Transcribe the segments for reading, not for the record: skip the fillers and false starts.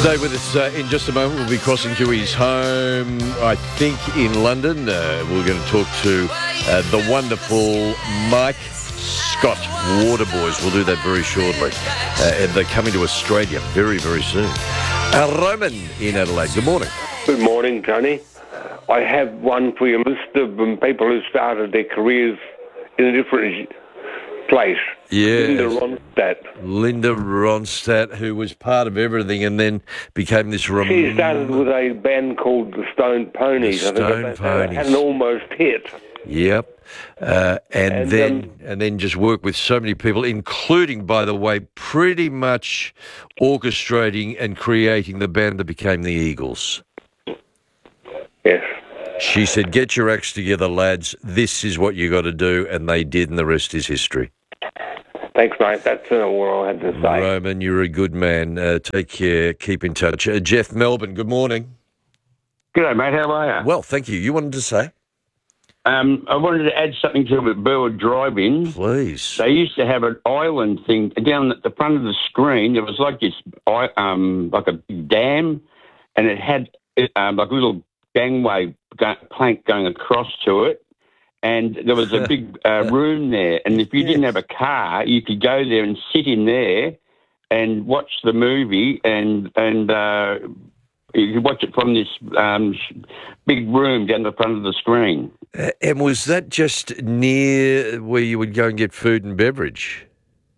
Stay with us in just a moment. We'll be crossing to his home, I think, in London. We're going to talk to the wonderful Mike Scott, Waterboys. We'll do that very shortly. And they're coming to Australia very, very soon. Roman in Adelaide. Good morning. Good morning, Tony. I have one for you, list of people who started their careers in a different place. Yeah. Linda Ronstadt. Who was part of everything and then became this... She started with a band called the Stone Ponies. The Stone Ponies. They had an almost hit. Yep. And then just work with so many people, including, by the way, pretty much orchestrating and creating the band that became the Eagles. Yes. She said, get your acts together, lads. This is what you got to do. And they did, and the rest is history. Thanks, mate. That's all I had to say. Roman, you're a good man. Take care. Keep in touch. Jeff, Melbourne, good morning. G'day, mate. How are you? Well, thank you. You wanted to say? I wanted to add something to the Burwood Drive-In. Please. They used to have an island thing down at the front of the screen. There was like this, like a dam, and it had like a little gangway plank going across to it. And there was a big room there. And if you didn't have a car, you could go there and sit in there and watch the movie and you could watch it from this big room down the front of the screen. And was that just near where you would go and get food and beverage?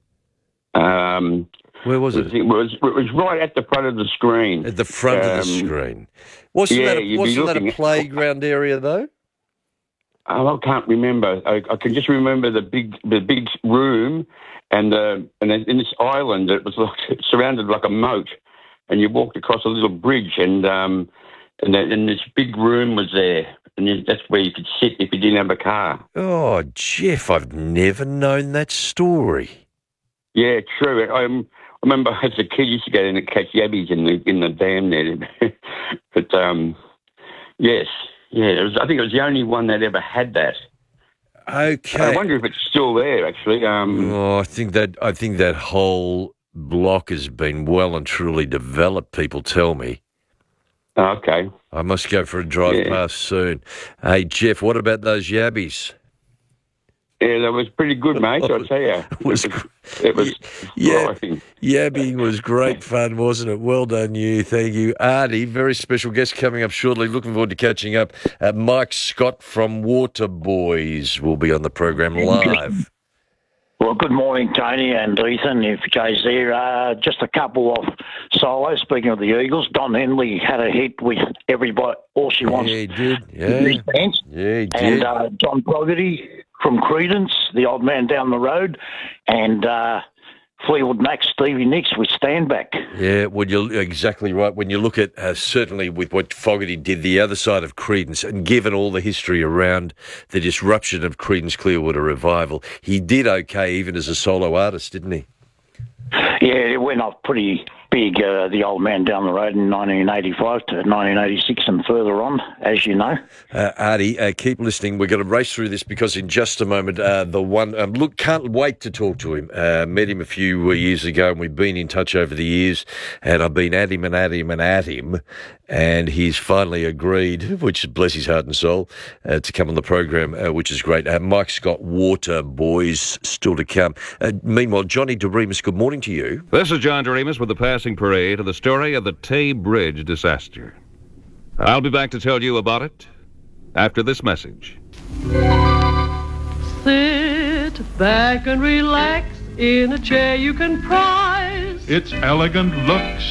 Where was it? It was right at the front of the screen. At the front of the screen. Wasn't that a playground area, though? I can't remember. I can just remember the big room and in this island, it was like surrounded like a moat. And you walked across a little bridge, and this big room was there, and that's where you could sit if you didn't have a car. Oh, Jeff, I've never known that story. Yeah, true. I remember as a kid, used to go in and catch yabbies in the dam there. But yes, yeah, I think it was the only one that ever had that. Okay. I wonder if it's still there. Actually, I think that whole block has been well and truly developed, people tell me. Okay. I must go for a drive past soon. Hey, Jeff, what about those yabbies? Yeah, that was pretty good, mate, I'll tell you. It was Yabbing was great fun, wasn't it? Well done, you. Thank you. Artie, very special guest coming up shortly. Looking forward to catching up. Mike Scott from Waterboys will be on the program live. Well, good morning, Tony and Ethan, if Jay's there. Just a couple of solos, speaking of the Eagles. Don Henley had a hit with Everybody, All She Wants. Yeah, he did. Yeah, His pants. Yeah, he did. And John Fogerty from Creedence, The Old Man Down the Road. And Fleetwood Mac, Stevie Nicks with Stand Back. Yeah, well, you're exactly right. When you look at, certainly with what Fogerty did, the other side of Creedence, and given all the history around the disruption of Creedence Clearwater Revival, he did okay even as a solo artist, didn't he? Yeah, it went off pretty big, The Old Man Down the Road in 1985 to 1986 and further on, as you know. Artie, keep listening. We're going to race through this because in just a moment, can't wait to talk to him. Met him a few years ago and we've been in touch over the years and I've been at him and he's finally agreed, which bless his heart and soul, to come on the program, which is great. Mike Scott, Waterboys, still to come. Meanwhile, Johnny DeRemus, good morning to you. This is John DeRemus with the passing parade of the story of the Tay Bridge disaster. I'll be back to tell you about it after this message. Sit back and relax in a chair you can prize. Its elegant looks